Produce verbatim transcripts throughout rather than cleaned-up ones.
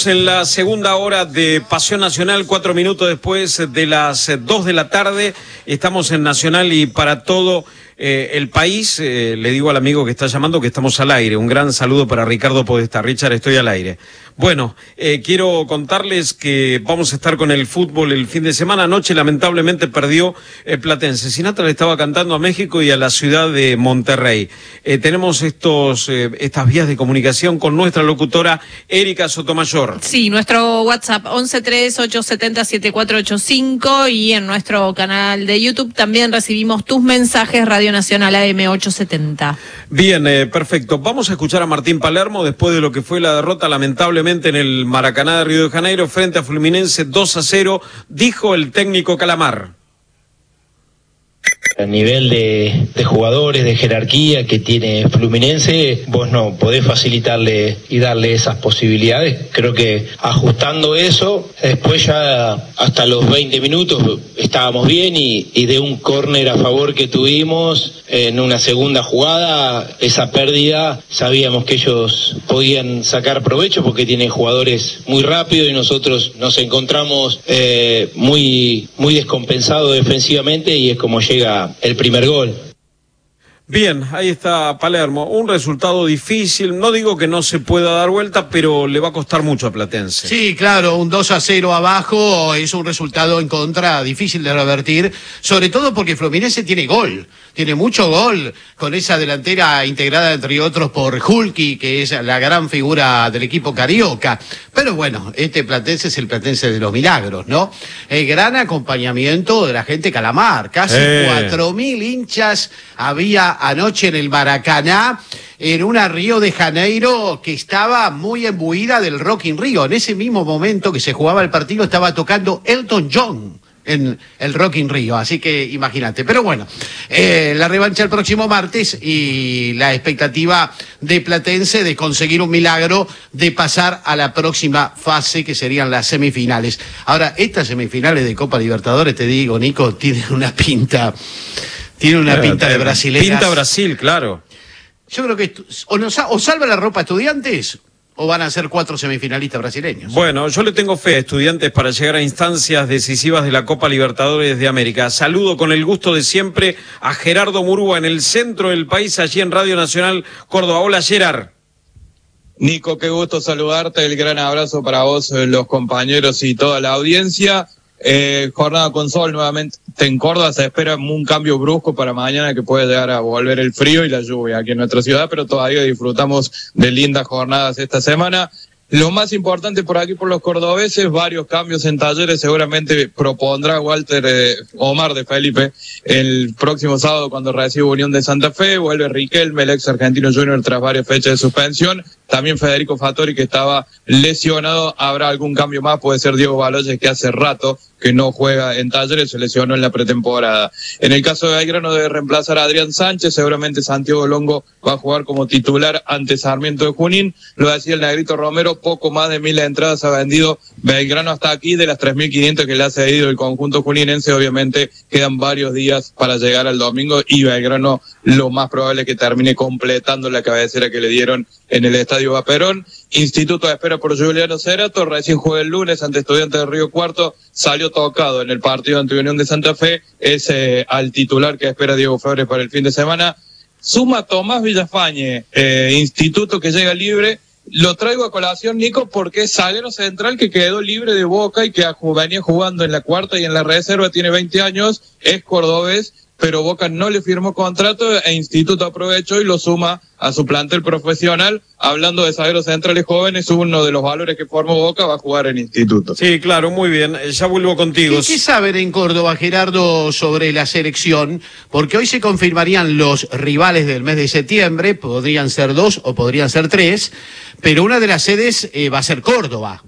En la segunda hora de Pasión Nacional, cuatro minutos después de las dos de la tarde, estamos en Nacional y para todo eh, el país. Eh, le digo al amigo que está llamando que estamos al aire. Un gran saludo para Ricardo Podestá. Richard, estoy al aire. Bueno, eh, quiero contarles que vamos a estar con el fútbol el fin de semana. Anoche lamentablemente perdió eh, Platense. Sinatra le estaba cantando a México y a la ciudad de Monterrey. Eh, tenemos estos eh, estas vías de comunicación con nuestra locutora Erika Sotomayor. Sí, nuestro WhatsApp once tres ocho siete cero siete cuatro ocho cinco y en nuestro canal de YouTube también recibimos tus mensajes, Radio Nacional A M ochocientos setenta. Bien, eh, perfecto. Vamos a escuchar a Martín Palermo después de lo que fue la derrota lamentablemente en el Maracaná de Río de Janeiro frente a Fluminense dos a cero, dijo el técnico Calamar. A nivel de, de jugadores, de jerarquía que tiene Fluminense, vos no podés facilitarle y darle esas posibilidades. Creo que ajustando eso, después ya hasta los veinte minutos estábamos bien y, y de un córner a favor que tuvimos en una segunda jugada, esa pérdida, sabíamos que ellos podían sacar provecho porque tienen jugadores muy rápidos y nosotros nos encontramos eh, muy, muy descompensados defensivamente y es como llega el primer gol. Bien, ahí está Palermo. Un resultado difícil. No digo que no se pueda dar vuelta, pero le va a costar mucho a Platense. Sí, claro, un dos a cero abajo es un resultado en contra difícil de revertir, sobre todo porque Fluminense tiene gol, tiene mucho gol, con esa delantera integrada entre otros por Hulky, que es la gran figura del equipo carioca. Pero bueno, este Platense es el Platense de los milagros, ¿no? El gran acompañamiento de la gente Calamar, casi eh. cuatro mil hinchas había anoche en el Maracaná, en una Río de Janeiro que estaba muy embuida del Rock in Rio. En ese mismo momento que se jugaba el partido estaba tocando Elton John en el Rock in Rio, así que imagínate. Pero bueno, eh, la revancha el próximo martes y la expectativa de Platense de conseguir un milagro, de pasar a la próxima fase que serían las semifinales. Ahora, estas semifinales de Copa Libertadores, te digo, Nico, tienen una pinta... Tiene una Claro, pinta de brasileñas. Pinta Brasil, claro. Yo creo que o, nos, o salva la ropa Estudiantes o van a ser cuatro semifinalistas brasileños. Bueno, yo le tengo fe a Estudiantes para llegar a instancias decisivas de la Copa Libertadores de América. Saludo con el gusto de siempre a Gerardo Murúa en el centro del país, allí en Radio Nacional Córdoba. Hola, Gerard. Nico, qué gusto saludarte. El gran abrazo para vos, los compañeros y toda la audiencia. Eh, jornada con sol nuevamente en Córdoba, se espera un cambio brusco para mañana que puede llegar a volver el frío y la lluvia aquí en nuestra ciudad, pero todavía disfrutamos de lindas jornadas esta semana. Lo más importante por aquí por los cordobeses, varios cambios en Talleres, seguramente propondrá Walter eh, Omar de Felipe el próximo sábado cuando reciba Unión de Santa Fe, vuelve Riquelme, el ex argentino junior tras varias fechas de suspensión, también Federico Fattori que estaba lesionado, habrá algún cambio más, puede ser Diego Baloyes que hace rato que no juega en Talleres, se lesionó en la pretemporada. En el caso de Belgrano debe reemplazar a Adrián Sánchez, seguramente Santiago Longo va a jugar como titular ante Sarmiento de Junín, lo decía el Negrito Romero, poco más de mil entradas ha vendido Belgrano hasta aquí, de las tres mil quinientas que le ha cedido el conjunto juninense, obviamente quedan varios días para llegar al domingo y Belgrano lo más probable es que termine completando la cabecera que le dieron en el Estadio Vaperón. Instituto de espera por Juliano Cerato, recién juega el lunes ante Estudiantes de Río Cuarto, salió tocado en el partido ante Unión de Santa Fe, es eh, al titular que espera Diego Febres para el fin de semana. Suma Tomás Villafañe, eh, Instituto que llega libre, lo traigo a colación, Nico, porque es zaguero central que quedó libre de Boca y que venía jugando en la cuarta y en la reserva, tiene veinte años, es cordobés, pero Boca no le firmó contrato e Instituto aprovechó y lo suma a su plantel profesional. Hablando de zagueros centrales jóvenes, uno de los valores que formó Boca va a jugar en Instituto. Sí, claro, muy bien. Ya vuelvo contigo. ¿Qué, qué saben en Córdoba, Gerardo, sobre la selección? Porque hoy se confirmarían los rivales del mes de septiembre, podrían ser dos o podrían ser tres, pero una de las sedes eh, va a ser Córdoba.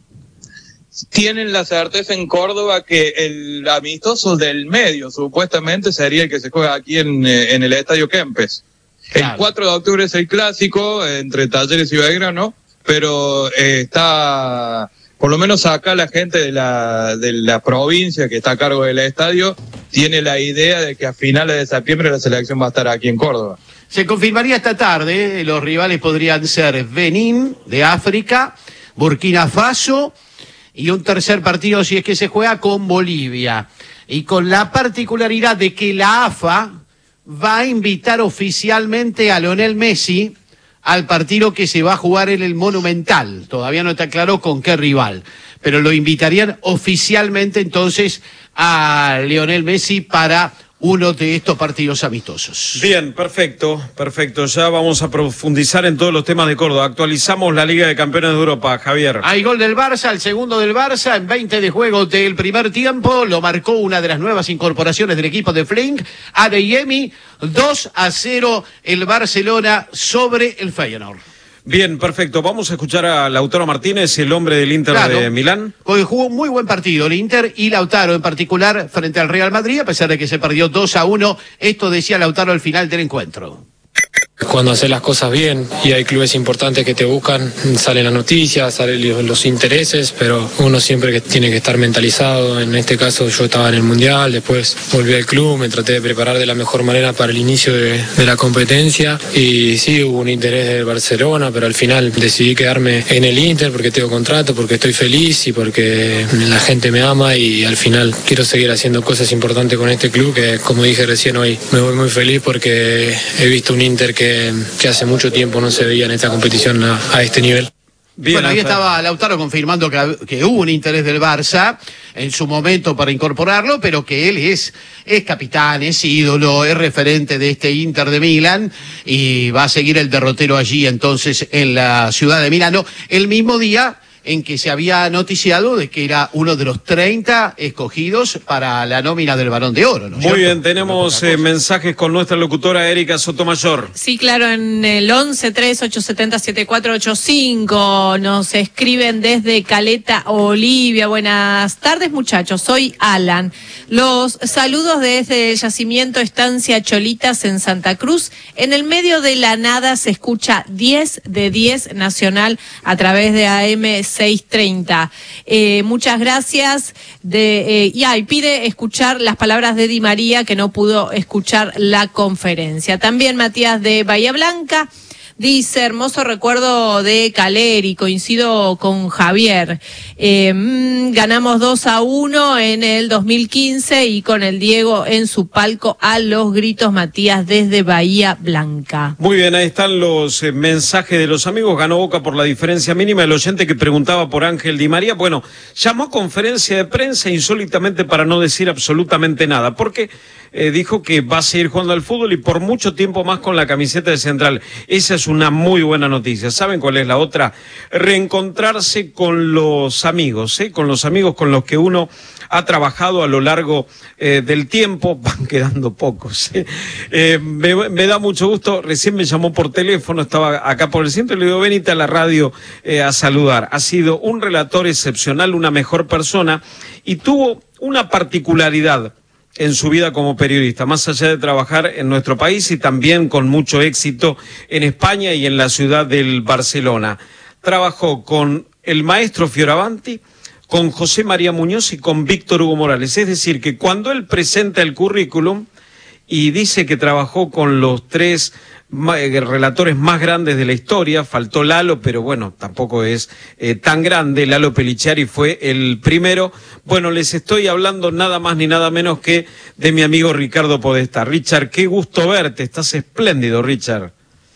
Tienen la certeza en Córdoba que el amistoso del medio supuestamente sería el que se juega aquí en, en el Estadio Kempes. Claro. El cuatro de octubre es el clásico entre Talleres y Belgrano, pero eh, está, por lo menos acá la gente de la, de la provincia que está a cargo del estadio tiene la idea de que a finales de septiembre la selección va a estar aquí en Córdoba. Se confirmaría esta tarde, los rivales podrían ser Benín de África, Burkina Faso y un tercer partido, si es que se juega, con Bolivia. Y con la particularidad de que la A F A va a invitar oficialmente a Lionel Messi al partido que se va a jugar en el Monumental. Todavía no está claro con qué rival, pero lo invitarían oficialmente entonces a Lionel Messi para uno de estos partidos amistosos. Bien, perfecto, perfecto. Ya vamos a profundizar en todos los temas de Córdoba. Actualizamos la Liga de Campeones de Europa, Javier. Hay gol del Barça, el segundo del Barça, en veinte de juego del primer tiempo. Lo marcó una de las nuevas incorporaciones del equipo de Flink, Adeyemi. dos a cero el Barcelona sobre el Feyenoord. Bien, perfecto. Vamos a escuchar a Lautaro Martínez, el hombre del Inter claro, de Milán. Porque jugó un muy buen partido el Inter y Lautaro en particular frente al Real Madrid, a pesar de que se perdió dos a uno. Esto decía Lautaro al final del encuentro. Cuando haces las cosas bien y hay clubes importantes que te buscan, salen las noticias, salen los intereses, pero uno siempre que tiene que estar mentalizado. En este caso yo estaba en el Mundial, después volví al club, me traté de preparar de la mejor manera para el inicio de, de la competencia y sí, hubo un interés del Barcelona, pero al final decidí quedarme en el Inter porque tengo contrato, porque estoy feliz y porque la gente me ama y al final quiero seguir haciendo cosas importantes con este club que, como dije recién hoy, me voy muy feliz porque he visto un Inter que Que, que hace mucho tiempo no se veía en esta competición a, a este nivel. Bien, bueno, ahí estaba Lautaro confirmando que, que hubo un interés del Barça en su momento para incorporarlo, pero que él es, es capitán, es ídolo, es referente de este Inter de Milán y va a seguir el derrotero allí entonces en la ciudad de Milano el mismo día en que se había noticiado de que era uno de los treinta escogidos para la nómina del Balón de Oro, ¿no? Muy bien, tenemos eh, mensajes con nuestra locutora Erika Sotomayor. Sí, claro, en el once tres ocho siete cero siete cuatro ocho cinco nos escriben desde Caleta, Olivia. Buenas tardes, muchachos, soy Alan. Los saludos desde el yacimiento Estancia Cholitas en Santa Cruz. En el medio de la nada se escucha diez de diez Nacional a través de A M seiscientos treinta. Eh, muchas gracias. De, eh, y, ah, y pide escuchar las palabras de Di María, que no pudo escuchar la conferencia. También Matías de Bahía Blanca dice: hermoso recuerdo de Caleri, coincido con Javier. Eh, mmm, ganamos dos a uno en el dos mil quince y con el Diego en su palco a los gritos. Matías desde Bahía Blanca. Muy bien, ahí están los eh, mensajes de los amigos. Ganó Boca por la diferencia mínima. El oyente que preguntaba por Ángel Di María, bueno, llamó a conferencia de prensa insólitamente para no decir absolutamente nada, porque eh, dijo que va a seguir jugando al fútbol y por mucho tiempo más con la camiseta de Central. Esa es una muy buena noticia. ¿Saben cuál es la otra? Reencontrarse con los amigos, ¿eh? Con los amigos con los que uno ha trabajado a lo largo eh, del tiempo. Van quedando pocos, ¿eh? Eh, me, me da mucho gusto. Recién me llamó por teléfono, estaba acá por el centro y le digo: venite a la radio eh, a saludar. Ha sido un relator excepcional, una mejor persona y tuvo una particularidad en su vida como periodista, más allá de trabajar en nuestro país y también con mucho éxito en España y en la ciudad del Barcelona. Trabajó con el maestro Fioravanti, con José María Muñoz y con Víctor Hugo Morales. Es decir, que cuando él presenta el currículum y dice que trabajó con los tres relatores más grandes de la historia, faltó Lalo, pero bueno, tampoco es eh, tan grande. Lalo Peliciari fue el primero. Bueno, les estoy hablando nada más ni nada menos que de mi amigo Ricardo Podestá. Richard, qué gusto verte, estás espléndido, Richard.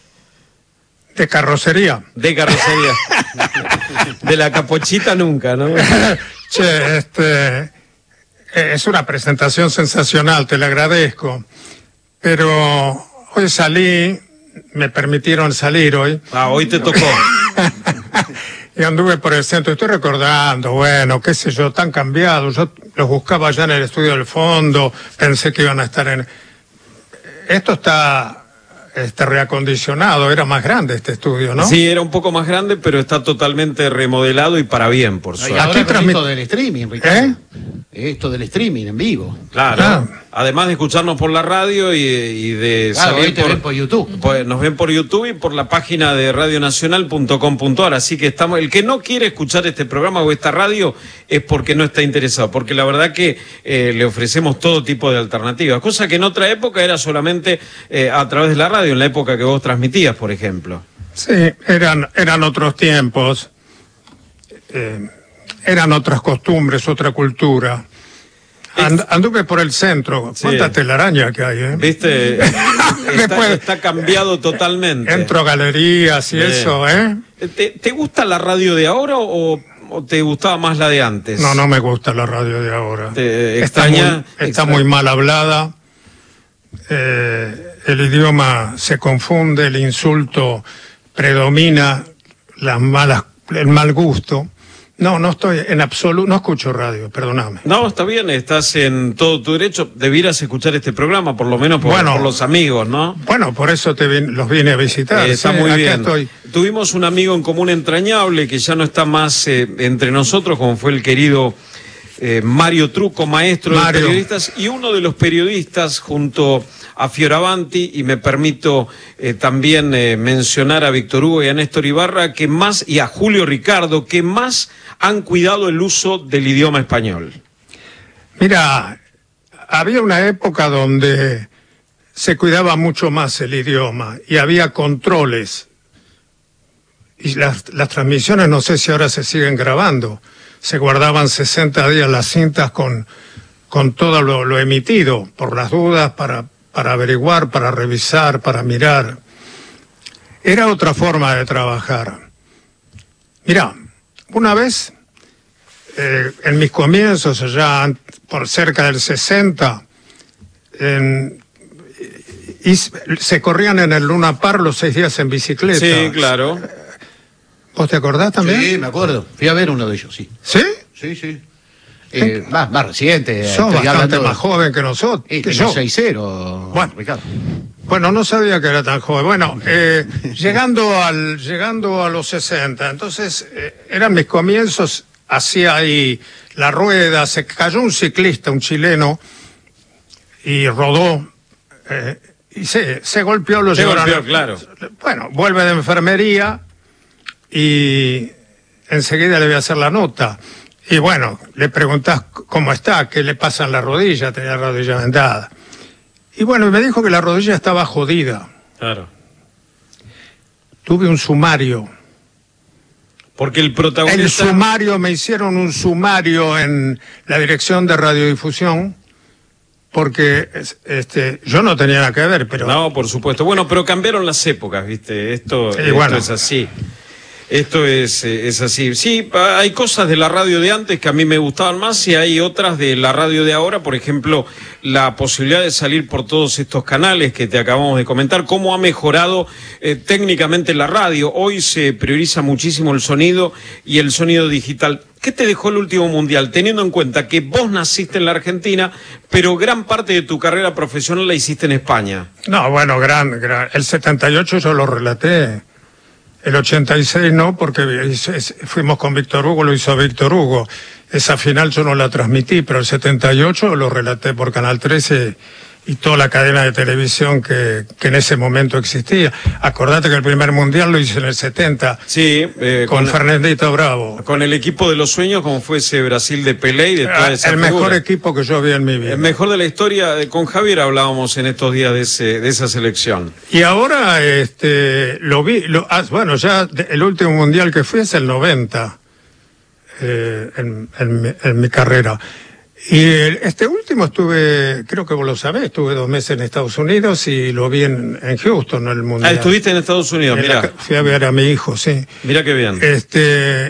De carrocería. De carrocería. De la capochita nunca, ¿no? Che, este, es una presentación sensacional, te la agradezco, pero hoy salí, me permitieron salir hoy. Ah, hoy te tocó. Y anduve por el centro, estoy recordando, bueno, qué sé yo, tan cambiados. Yo los buscaba allá en el estudio del fondo, pensé que iban a estar en... Esto está... Este reacondicionado, era más grande este estudio, ¿no? Sí, era un poco más grande, pero está totalmente remodelado y para bien, por suerte. Aquí transmito del streaming, Ricardo. ¿Eh? Esto del streaming en vivo. Claro. Ah. Además de escucharnos por la radio y, y de claro, salir hoy te por, ven por YouTube. Pues, nos ven por YouTube y por la página de radio nacional punto com punto a r. Así que estamos. El que no quiere escuchar este programa o esta radio es porque no está interesado, porque la verdad que eh, le ofrecemos todo tipo de alternativas, cosa que en otra época era solamente eh, a través de la radio, en la época que vos transmitías, por ejemplo. Sí, eran, eran otros tiempos. eh, eran otras costumbres, otra cultura. And, anduve por el centro. ¿Cuánta sí. telaraña que hay, eh? ¿Viste? está, Después, está cambiado totalmente. Entro a galerías y Bien. eso, ¿eh? ¿Te, ¿Te gusta la radio de ahora o, o te gustaba más la de antes? No, no me gusta la radio de ahora. ¿Te está extraña, muy, está extraña. muy mal hablada. Eh, el idioma se confunde, el insulto predomina, las malas, el mal gusto. No, no estoy en absoluto, no escucho radio, perdóname. No, está bien, estás en todo tu derecho. Debieras escuchar este programa, por lo menos por, bueno, por los amigos, ¿no? Bueno, por eso te vin, los vine a visitar. Eh, está sí, muy acá bien. Estoy. Tuvimos un amigo en común entrañable que ya no está más eh, entre nosotros, como fue el querido eh, Mario Trucco, maestro Mario. de periodistas, y uno de los periodistas junto a Fioravanti, y me permito eh, también eh, mencionar a Víctor Hugo y a Néstor Ibarra, que más, y a Julio Ricardo, que más han cuidado el uso del idioma español. Mira, había una época donde se cuidaba mucho más el idioma y había controles. Y las, las transmisiones, no sé si ahora se siguen grabando, se guardaban sesenta días las cintas con, con todo lo, lo emitido, por las dudas, para, para averiguar, para revisar, para mirar. Era otra forma de trabajar. Mira, una vez, eh, en mis comienzos, allá por cerca del sesenta, en, y se corrían en el Luna Park los seis días en bicicleta. Sí, claro. ¿Vos te acordás también? Sí, me acuerdo. Fui a ver uno de ellos, sí. ¿Sí? Sí, sí. Eh, más, más reciente. Sos bastante hablando... más joven que nosotros. Eh, que yo yo. seis cero, bueno, Ricardo. Bueno, no sabía que era tan joven. Bueno, eh, llegando al llegando a los sesenta, entonces eh, eran mis comienzos, hacía ahí la rueda, se cayó un ciclista, un chileno, y rodó, eh, y se, se golpeó, lo se llevaron. golpeó, claro. Bueno, vuelve de enfermería y enseguida le voy a hacer la nota. Y bueno, le preguntás cómo está, qué le pasa en la rodilla, tenía la rodilla vendada. Y bueno, me dijo que la rodilla estaba jodida. Claro. Tuve un sumario. Porque el protagonista... El sumario, me hicieron un sumario en la dirección de radiodifusión, porque este, yo no tenía nada que ver, pero... No, por supuesto. Bueno, pero cambiaron las épocas, ¿viste? Esto, Sí, esto bueno. es así. Esto es, es así. Sí, hay cosas de la radio de antes que a mí me gustaban más y hay otras de la radio de ahora. Por ejemplo, la posibilidad de salir por todos estos canales que te acabamos de comentar. Cómo ha mejorado eh, técnicamente la radio. Hoy se prioriza muchísimo el sonido y el sonido digital. ¿Qué te dejó el último mundial? Teniendo en cuenta que vos naciste en la Argentina, pero gran parte de tu carrera profesional la hiciste en España. No, bueno, gran, gran. El setenta y ocho yo lo relaté. El ochenta y seis no, porque fuimos con Víctor Hugo, lo hizo Víctor Hugo. Esa final yo no la transmití, pero el setenta y ocho lo relaté por Canal trece y toda la cadena de televisión que, que en ese momento existía. Acordate que el primer mundial lo hice en el setenta. Sí, eh, con, con Fernandito Bravo. Con el equipo de los sueños, como fue ese Brasil de Pelé y de toda esa El figura. mejor equipo que yo vi en mi vida. El mejor de la historia. Con Javier hablábamos en estos días de, ese, de esa selección. Y ahora, este, lo vi, lo, ah, bueno, ya el último mundial que fui es el noventa, eh, en, en, en mi carrera. Y el, este último estuve, creo que vos lo sabés, estuve dos meses en Estados Unidos y lo vi en, en Houston, en el mundial. Ah, estuviste en Estados Unidos, mira. Fui a ver a mi hijo, sí. Mira qué bien. Este,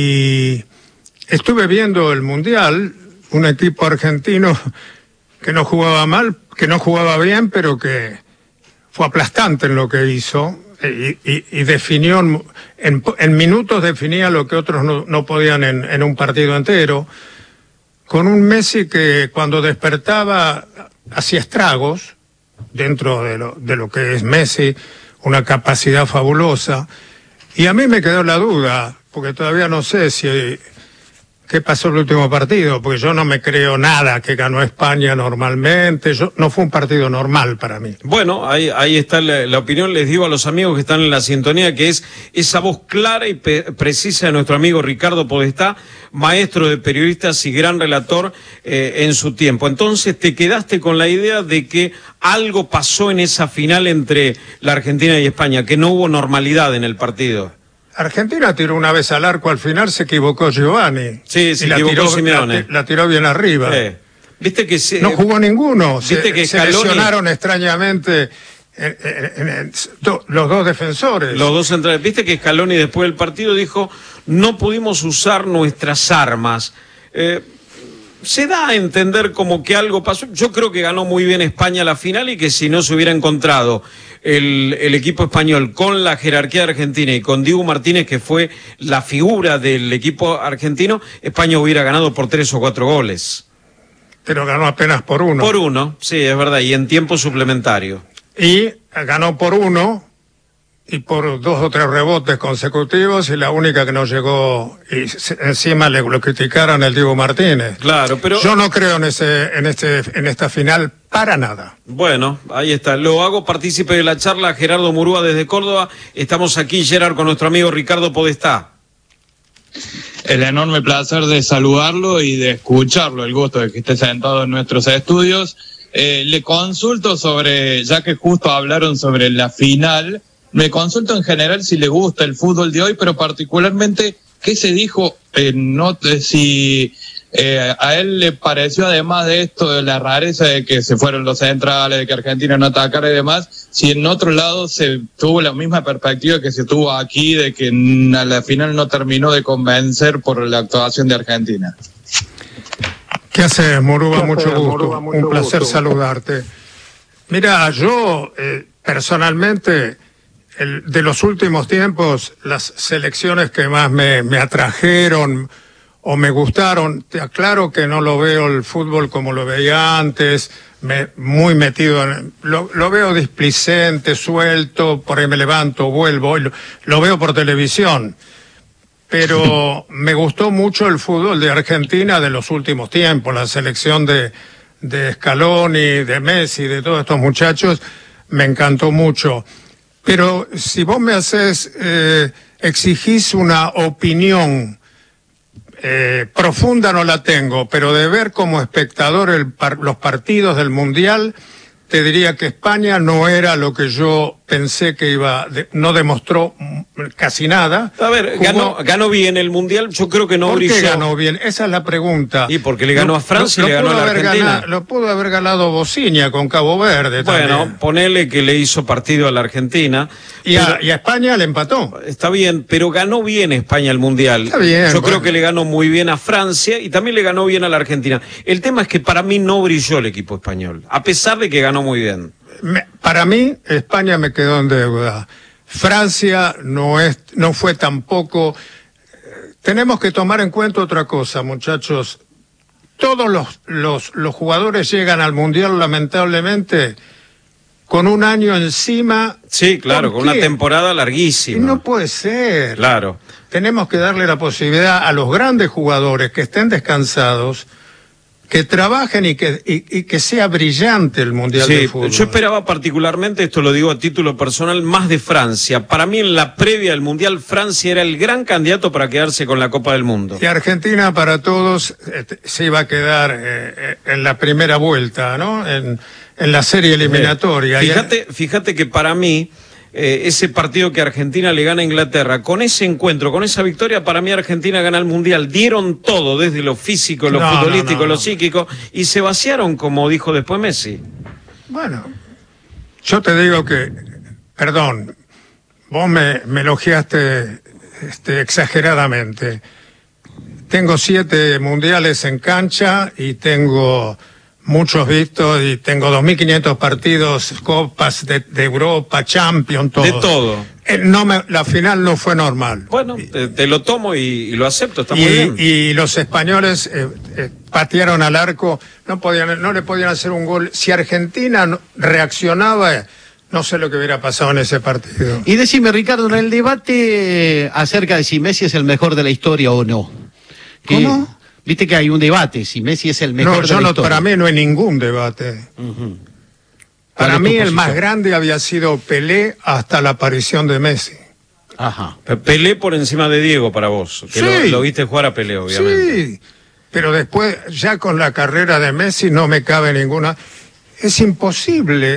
y estuve viendo el mundial, un equipo argentino que no jugaba mal, que no jugaba bien, pero que fue aplastante en lo que hizo y, y, y definió, en, en, en minutos definía lo que otros no, no podían en, en un partido entero. Con un Messi que cuando despertaba hacía estragos dentro de lo, de lo que es Messi, una capacidad fabulosa. Y a mí me quedó la duda, porque todavía no sé si qué pasó el último partido, porque yo no me creo nada que ganó España normalmente. Yo, no fue un partido normal para mí. Bueno, ahí, ahí está la, la opinión. Les digo a los amigos que están en la sintonía que es esa voz clara y pe precisa de nuestro amigo Ricardo Podestá, maestro de periodistas y gran relator eh, en su tiempo. Entonces te quedaste con la idea de que algo pasó en esa final entre la Argentina y España, que no hubo normalidad en el partido. Argentina tiró una vez al arco, al final se equivocó Giovanni. Sí, se y la equivocó tiró, Simeone. La, la tiró bien arriba. Eh. Viste que se, no jugó ninguno. Viste se, que se Scaloni, lesionaron extrañamente en, en, en, en, do, los dos defensores. Los dos centrales. Viste que Scaloni después del partido dijo, no pudimos usar nuestras armas. Eh, se da a entender como que algo pasó. Yo creo que ganó muy bien España la final y que si no se hubiera encontrado el, el equipo español con la jerarquía de Argentina y con Diego Martínez, que fue la figura del equipo argentino, España hubiera ganado por tres o cuatro goles. Pero ganó apenas por uno. Por uno, sí, es verdad, y en tiempo suplementario. Y ganó por uno y por dos o tres rebotes consecutivos, y la única que no llegó, y encima le lo criticaron el Diego Martínez. Claro, pero yo no creo en ese en este en esta final para nada. Bueno, ahí está. Lo hago partícipe de la charla Gerardo Murúa desde Córdoba. Estamos aquí, Gerard, con nuestro amigo Ricardo Podestá. El enorme placer de saludarlo y de escucharlo, el gusto de que esté sentado en nuestros estudios. Eh, le consulto sobre, ya que justo hablaron sobre la final, me consulto en general si le gusta el fútbol de hoy, pero particularmente, ¿qué se dijo? Eh, no, si eh, a él le pareció, además de esto, de la rareza de que se fueron los centrales, de que Argentina no atacara y demás, si en otro lado se tuvo la misma perspectiva que se tuvo aquí, de que a la final no terminó de convencer por la actuación de Argentina. ¿Qué haces, Murúa? Mucho gusto. Murúa, mucho Un placer gusto. saludarte. Mira, yo eh, personalmente, el, de los últimos tiempos, las selecciones que más me, me atrajeron o me gustaron, te aclaro que no lo veo el fútbol como lo veía antes, me, muy metido en, lo, lo veo displicente, suelto, por ahí me levanto, vuelvo, lo, lo veo por televisión. Pero me gustó mucho el fútbol de Argentina de los últimos tiempos, la selección de, de Scaloni, de Messi, de todos estos muchachos, me encantó mucho. Pero si vos me haces, eh, exigís una opinión eh, profunda, no la tengo, pero de ver como espectador el par, los partidos del Mundial, te diría que España no era lo que yo pensé que iba, de, no demostró casi nada. A ver, Jugó, ganó, ganó bien el Mundial, yo creo que no ¿Por brilló. qué ganó bien? Esa es la pregunta. Y porque le ganó lo, a Francia lo, y le ganó a la Argentina. Ganado, lo pudo haber ganado Bosnia con Cabo Verde bueno, también. Ponele que le hizo partido a la Argentina. Y a, y a España le empató. Está bien, pero ganó bien España el Mundial. Está bien. Yo bueno. creo que le ganó muy bien a Francia y también le ganó bien a la Argentina. El tema es que para mí no brilló el equipo español, a pesar de que ganó muy bien. Me, para mí, España me quedó en deuda. Francia no es, no fue tampoco. Eh, tenemos que tomar en cuenta otra cosa, muchachos. Todos los, los, los jugadores llegan al Mundial, lamentablemente, con un año encima. Sí, claro, con una temporada larguísima. Y no puede ser. Claro. Tenemos que darle la posibilidad a los grandes jugadores que estén descansados, que trabajen y que, y, y que sea brillante el Mundial sí, de Fútbol. Yo esperaba particularmente, esto lo digo a título personal, más de Francia. Para mí en la previa del Mundial, Francia era el gran candidato para quedarse con la Copa del Mundo. Y Argentina para todos eh, se iba a quedar eh, en la primera vuelta, ¿no? En, en la serie eliminatoria. Eh, fíjate, fíjate que para mí, eh, ese partido que Argentina le gana a Inglaterra, con ese encuentro, con esa victoria, para mí Argentina gana el Mundial. Dieron todo, desde lo físico, lo no, futbolístico, no, no, lo no. psíquico, y se vaciaron, como dijo después Messi. Bueno, yo te digo que, perdón, vos me, me elogiaste este, exageradamente. Tengo siete mundiales en cancha y tengo muchos vistos y tengo dos mil quinientos partidos, copas de, de Europa, Champions, todo. De todo. Eh, no me, la final no fue normal. Bueno, te, te lo tomo y, y lo acepto, está y, muy bien. Y los españoles eh, eh, patearon al arco, no podían, no le podían hacer un gol. Si Argentina no, reaccionaba, no sé lo que hubiera pasado en ese partido. Y decime, Ricardo, en el debate acerca de si Messi es el mejor de la historia o no. ¿Cómo? Viste que hay un debate, si Messi es el mejor no, de yo la no, historia. Para mí no hay ningún debate. Uh-huh. Para mí el más posición? grande había sido Pelé hasta la aparición de Messi. Ajá. Pelé por encima de Diego para vos, que Sí. lo, lo viste jugar a Pelé, obviamente. Sí, pero después, ya con la carrera de Messi, no me cabe ninguna. Es imposible.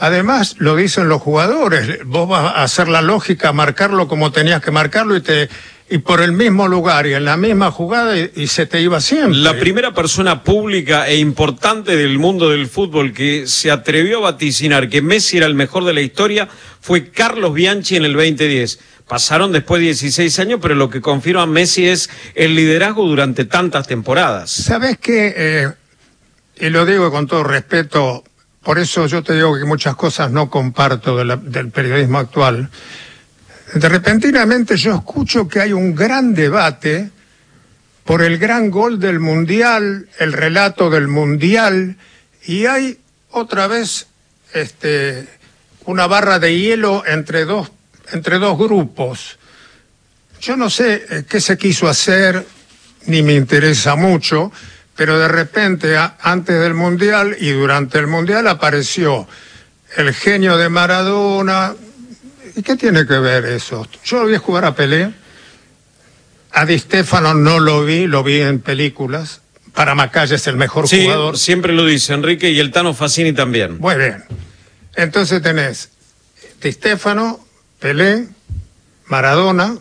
Además, lo dicen los jugadores, vos vas a hacer la lógica, marcarlo como tenías que marcarlo y te y por el mismo lugar y en la misma jugada y, y se te iba siempre. La primera persona pública e importante del mundo del fútbol que se atrevió a vaticinar que Messi era el mejor de la historia fue Carlos Bianchi en el veinte diez. Pasaron después dieciséis años, pero lo que confirma Messi es el liderazgo durante tantas temporadas. ¿Sabés qué? Eh, y lo digo con todo respeto, por eso yo te digo que muchas cosas no comparto de la, del periodismo actual. De repentinamente yo escucho que hay un gran debate por el gran gol del Mundial, el relato del Mundial, y hay otra vez este, una barra de hielo entre dos, entre dos grupos. Yo no sé eh, qué se quiso hacer, ni me interesa mucho, pero de repente a, antes del Mundial y durante el Mundial apareció el genio de Maradona. ¿Y qué tiene que ver eso? Yo lo vi jugar a Pelé, a Di Stéfano no lo vi, lo vi en películas. Para Macaya es el mejor sí, jugador. Siempre lo dice Enrique, y el Tano Fassini también. Muy bien. Entonces tenés Di Stéfano, Pelé, Maradona,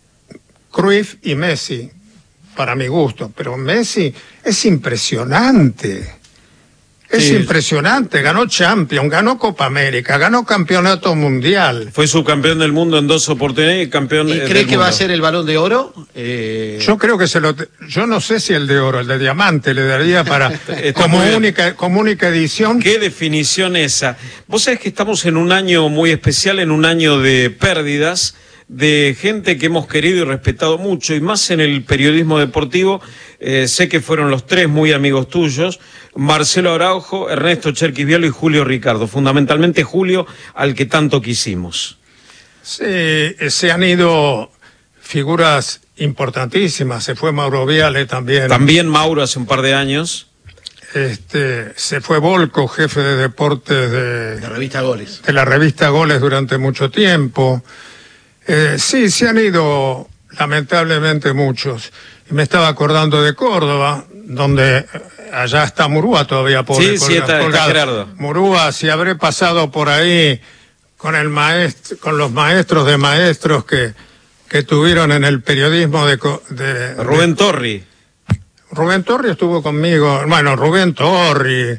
Cruyff y Messi, para mi gusto. Pero Messi es impresionante. Es sí. impresionante, ganó Champions, ganó Copa América, ganó Campeonato Mundial. Fue subcampeón del mundo en dos oportunidades y campeón ¿Y del cree que mundo. va a ser el Balón de Oro? Eh... Yo creo que se lo... Yo no sé si el de oro, el de diamante le daría para... como, única, como única edición. ¿Qué definición esa? Vos sabés que estamos en un año muy especial, en un año de pérdidas, de gente que hemos querido y respetado mucho, y más en el periodismo deportivo. Eh, sé que fueron los tres muy amigos tuyos, Marcelo Araujo, Ernesto Cherkis Vialo y Julio Ricardo, fundamentalmente Julio, al que tanto quisimos. Sí, se han ido figuras importantísimas, se fue Mauro Viale también. También Mauro hace un par de años. Este, se fue Volco, jefe de deportes de la revista Goles. De la revista Goles durante mucho tiempo. Eh, sí, se han ido lamentablemente muchos. Y me estaba acordando de Córdoba, donde allá está Murúa todavía, pobre. Sí, sí, está, está Gerardo. Murúa, si habré pasado por ahí con el maestro, con los maestros de maestros que, que tuvieron en el periodismo de... de Rubén de, Torri. Rubén Torri estuvo conmigo, bueno, Rubén Torri,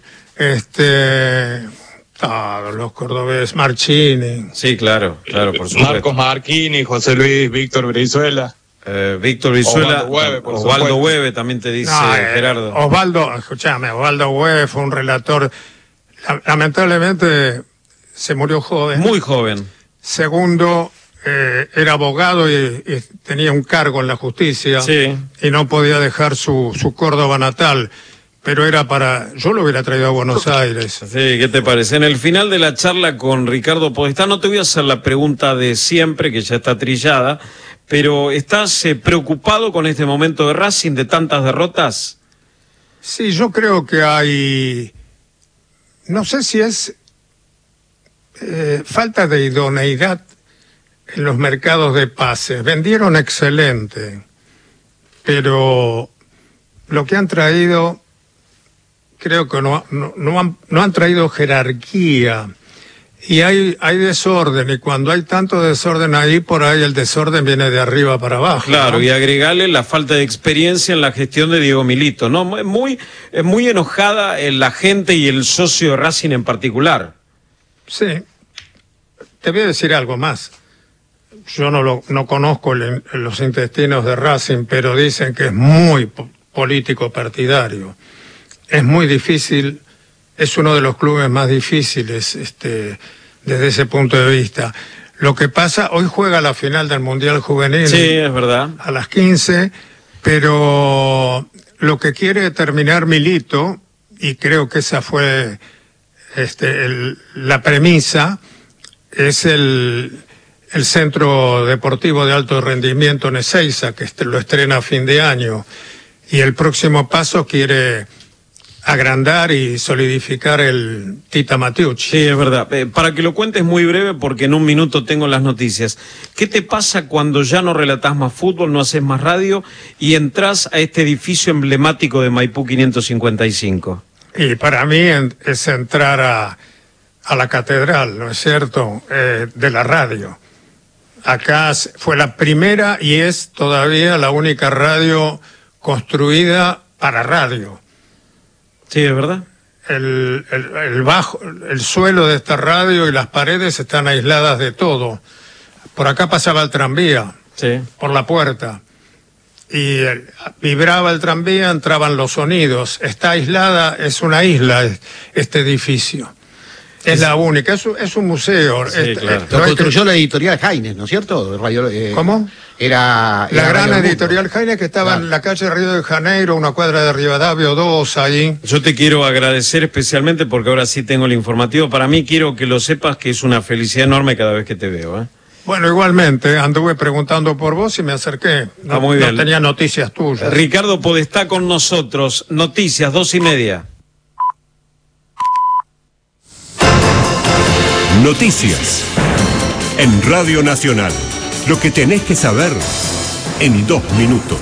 este... todos los cordobeses, Marchini. Sí, claro, claro, por supuesto. Marcos Marchini, José Luis, Víctor Brizuela. Eh, Víctor Brizuela, Osvaldo Hueve, Osvaldo Hueve también te dice no, eh, Gerardo. Osvaldo, escúchame, Osvaldo Hueve fue un relator, lamentablemente se murió joven. Muy joven. Segundo, eh, era abogado y, y tenía un cargo en la justicia. Sí. Y no podía dejar su, su Córdoba natal. Pero era para... Yo lo hubiera traído a Buenos Aires. Sí, ¿qué te parece? En el final de la charla con Ricardo Podestá, no te voy a hacer la pregunta de siempre, que ya está trillada, pero ¿estás eh, preocupado con este momento de Racing, de tantas derrotas? Sí, yo creo que hay... No sé si es eh, falta de idoneidad en los mercados de pases. Vendieron excelente, pero lo que han traído... Creo que no, no, no, han, no han traído jerarquía y hay, hay desorden, y cuando hay tanto desorden ahí, por ahí el desorden viene de arriba para abajo. Claro, ¿no? Y agregarle la falta de experiencia en la gestión de Diego Milito, ¿no? Es muy, es muy enojada la gente y el socio de Racing en particular. Sí, te voy a decir algo más. Yo no, lo, no conozco el, los intestinos de Racing, pero dicen que es muy político partidario. Es muy difícil, es uno de los clubes más difíciles este, desde ese punto de vista. Lo que pasa, hoy juega la final del Mundial Juvenil. Sí, es verdad. A las quince, pero lo que quiere terminar Milito, y creo que esa fue este, el, la premisa, es el, el Centro Deportivo de Alto Rendimiento en Ezeiza, que lo estrena a fin de año. Y el próximo paso quiere... agrandar y solidificar el Tita Matiucci. Sí, es verdad. Eh, para que lo cuentes muy breve, porque en un minuto tengo las noticias. ¿Qué te pasa cuando ya no relatás más fútbol, no haces más radio y entras a este edificio emblemático de Maipú quinientos cincuenta y cinco? Y para mí es entrar a, a la catedral, ¿no es cierto?, eh, de la radio. Acá fue la primera y es todavía la única radio construida para radio. Sí, es verdad. El, el, el bajo, el suelo de esta radio y las paredes están aisladas de todo. Por acá pasaba el tranvía, sí, por la puerta. Y el, vibraba el tranvía, entraban los sonidos. Está aislada, es una isla este edificio. Es la única, es, es un museo. Sí, este, claro. este, Lo construyó la editorial Jaines, ¿no es cierto? Radio, eh, ¿Cómo? Era, La era gran Radio editorial Mundo. Jaines, que estaba Claro. en la calle Río de Janeiro, una cuadra de Rivadavia dos, ahí. Yo te quiero agradecer especialmente porque ahora sí tengo el informativo. Para mí quiero que lo sepas que es una felicidad enorme cada vez que te veo, ¿eh? Bueno, igualmente, anduve preguntando por vos y me acerqué. No, Ah, muy bien. no tenía noticias tuyas. Ricardo Podestá con nosotros. Noticias, dos y media. Noticias en Radio Nacional. Lo que tenés que saber en dos minutos.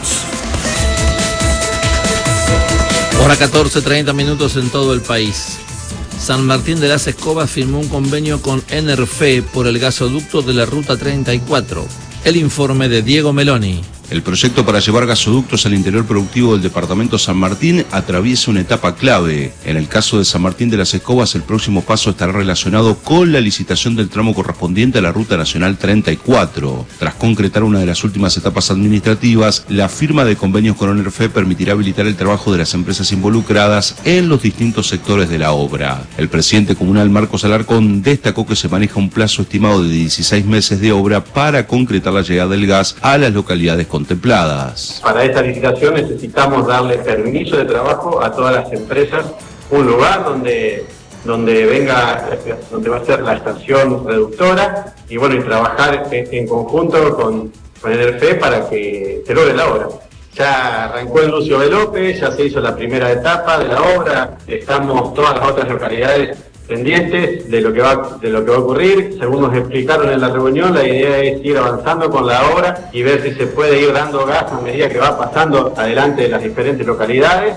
Hora catorce, treinta minutos en todo el país. San Martín de las Escobas firmó un convenio con Enerfe por el gasoducto de la Ruta treinta y cuatro. El informe de Diego Meloni. El proyecto para llevar gasoductos al interior productivo del departamento San Martín atraviesa una etapa clave. En el caso de San Martín de las Escobas, el próximo paso estará relacionado con la licitación del tramo correspondiente a la Ruta Nacional treinta y cuatro. Tras concretar una de las últimas etapas administrativas, la firma de convenios con Enerfe permitirá habilitar el trabajo de las empresas involucradas en los distintos sectores de la obra. El presidente comunal Marcos Alarcón destacó que se maneja un plazo estimado de dieciséis meses de obra para concretar la llegada del gas a las localidades contempladas. Para esta licitación necesitamos darle permiso de trabajo a todas las empresas, un lugar donde, donde venga, donde va a ser la estación reductora y bueno, y trabajar en conjunto con, con Enerfe para que se logre la obra. Ya arrancó en Lucio B. López, ya se hizo la primera etapa de la obra, estamos todas las otras localidades pendientes de lo que va de lo que va a ocurrir. Según nos explicaron en la reunión, la idea es ir avanzando con la obra y ver si se puede ir dando gas a medida que va pasando adelante de las diferentes localidades.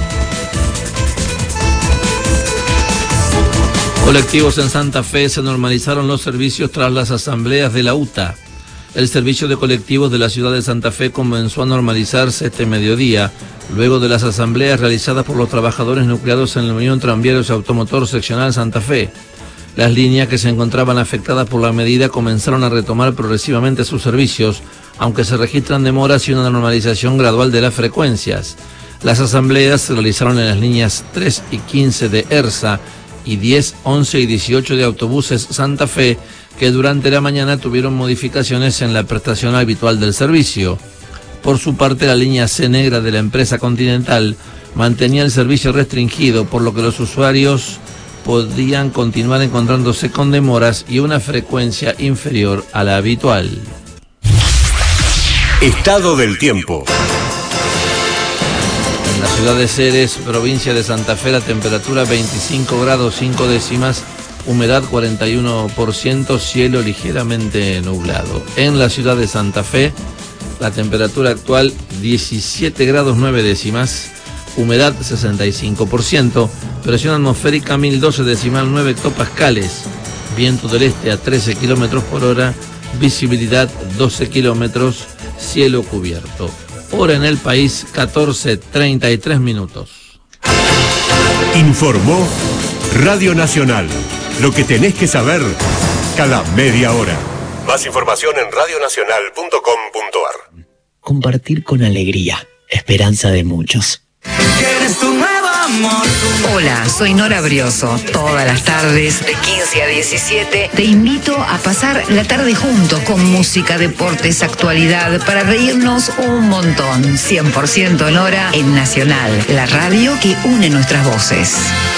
Colectivos en Santa Fe se normalizaron los servicios tras las asambleas de la U T A. El servicio de colectivos de la ciudad de Santa Fe comenzó a normalizarse este mediodía, luego de las asambleas realizadas por los trabajadores nucleados en la Unión Tranviarios Automotor Seccional Santa Fe. Las líneas que se encontraban afectadas por la medida comenzaron a retomar progresivamente sus servicios, aunque se registran demoras y una normalización gradual de las frecuencias. Las asambleas se realizaron en las líneas tres y quince de ERSA y diez, once y dieciocho de autobuses Santa Fe, que durante la mañana tuvieron modificaciones en la prestación habitual del servicio. Por su parte, la línea C negra de la empresa Continental mantenía el servicio restringido, por lo que los usuarios podían continuar encontrándose con demoras y una frecuencia inferior a la habitual. Estado del tiempo. En la ciudad de Ceres, provincia de Santa Fe, la temperatura veinticinco grados cinco décimas, humedad cuarenta y uno por ciento, cielo ligeramente nublado. En la ciudad de Santa Fe, la temperatura actual diecisiete grados nueve décimas, humedad sesenta y cinco por ciento, presión atmosférica mil doce decimal nueve hectopascales, viento del este a trece kilómetros por hora, visibilidad doce kilómetros, cielo cubierto. Hora en el país, catorce treinta y tres minutos. Informó Radio Nacional. Lo que tenés que saber cada media hora. Más información en radio nacional punto com punto ar. Compartir con alegría, esperanza de muchos. ¿Quieres tu nuevo amor? Hola, soy Nora Brioso. Todas las tardes, de quince a diecisiete, te invito a pasar la tarde juntos con música, deportes, actualidad, para reírnos un montón. cien por ciento Nora en Nacional, la radio que une nuestras voces.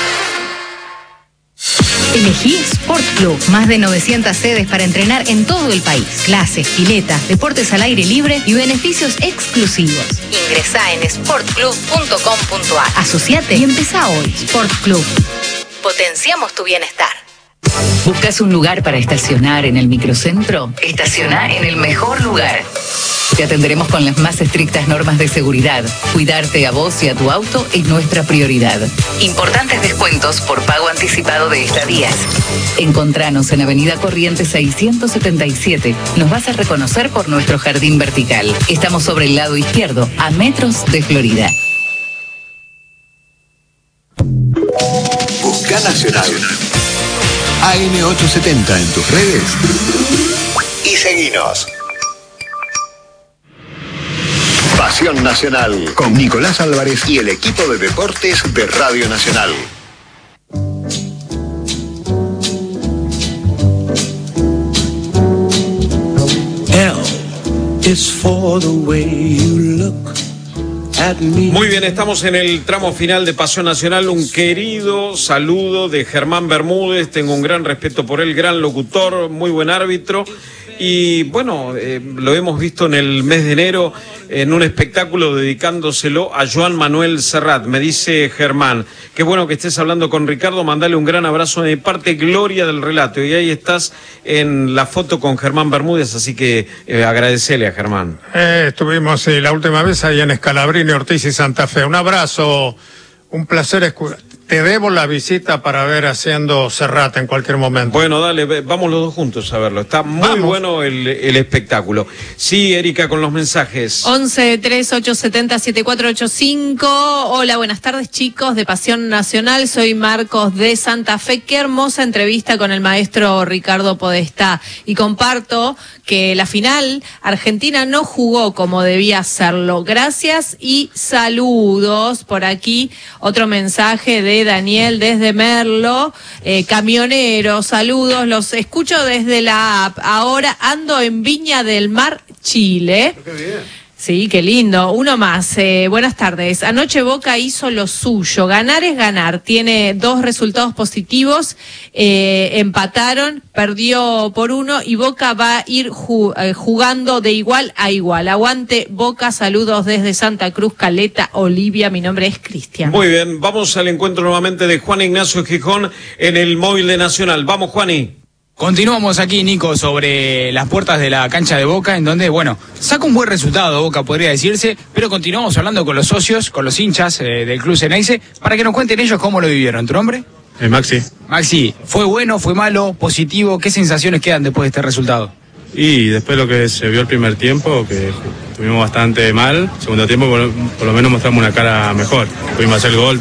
Elegí Sport Club, más de novecientas sedes para entrenar en todo el país. Clases, piletas, deportes al aire libre y beneficios exclusivos. Ingresá en sport club punto com punto ar. Asociate y empezá hoy. Sport Club. Potenciamos tu bienestar. ¿Buscas un lugar para estacionar en el microcentro? Estacioná en el mejor lugar. Te atenderemos con las más estrictas normas de seguridad. Cuidarte a vos y a tu auto es nuestra prioridad. Importantes descuentos por pago anticipado de estadías. Encontranos en Avenida Corrientes seiscientos setenta y siete. Nos vas a reconocer por nuestro jardín vertical. Estamos sobre el lado izquierdo, a metros de Florida. Busca Nacional. A M ochocientos setenta en tus redes y seguinos. Pasión Nacional con Nicolás Álvarez y el equipo de deportes de Radio Nacional. L is for the way you look. Muy bien, estamos en el tramo final de Pasión Nacional. Un querido saludo de Germán Bermúdez. Tengo un gran respeto por él, gran locutor, muy buen árbitro. Y bueno, eh, lo hemos visto en el mes de enero en un espectáculo dedicándoselo a Joan Manuel Serrat. Me dice Germán, qué bueno que estés hablando con Ricardo, mandale un gran abrazo de mi parte, gloria del relato. Y ahí estás en la foto con Germán Bermúdez, así que eh, agradecele a Germán. Eh, estuvimos sí, la última vez ahí en Escalabrini, Ortiz y Santa Fe. Un abrazo, un placer escuchar. Te debo la visita para ver haciendo Serrat en cualquier momento. Bueno, dale, vamos los dos juntos a verlo. Está muy vamos. bueno el, el espectáculo. Sí, Erika, con los mensajes. once, tres, ocho, setenta, siete cuatro ocho cinco. Hola, buenas tardes, chicos de Pasión Nacional. Soy Marcos de Santa Fe. Qué hermosa entrevista con el maestro Ricardo Podestá. Y comparto que la final, Argentina no jugó como debía hacerlo. Gracias y saludos. Por aquí, otro mensaje de Daniel desde Merlo, eh, camionero, saludos, los escucho desde la app, ahora ando en Viña del Mar, Chile. Qué bien. Sí, qué lindo. Uno más. Eh, buenas tardes. Anoche Boca hizo lo suyo. Ganar es ganar. Tiene dos resultados positivos. Eh, empataron, perdió por uno y Boca va a ir ju- eh, jugando de igual a igual. Aguante Boca. Saludos desde Santa Cruz, Caleta, Olivia. Mi nombre es Cristian. Muy bien. Vamos al encuentro nuevamente de Juan Ignacio Gijón en el móvil de Nacional. Vamos, Juani. Continuamos aquí, Nico, sobre las puertas de la cancha de Boca, en donde, bueno, saca un buen resultado Boca, podría decirse, pero continuamos hablando con los socios, con los hinchas eh, del Club Ceneice, para que nos cuenten ellos cómo lo vivieron. ¿Tu nombre? Eh, Maxi. Maxi, ¿fue bueno, fue malo, positivo? ¿Qué sensaciones quedan después de este resultado? Y después lo que se vio el primer tiempo, que estuvimos bastante mal, segundo tiempo por, por lo menos mostramos una cara mejor. Pudimos hacer el gol,